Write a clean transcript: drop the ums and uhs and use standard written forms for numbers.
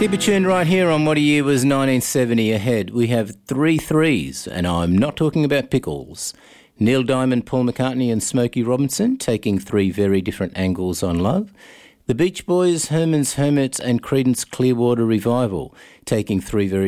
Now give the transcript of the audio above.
Keep it tuned right here on What a Year Was 1970 Ahead. We have 3 threes, and I'm not talking about pickles. Neil Diamond, Paul McCartney and Smokey Robinson taking 3 very different angles on love. The Beach Boys, Herman's Hermits and Creedence Clearwater Revival taking 3 very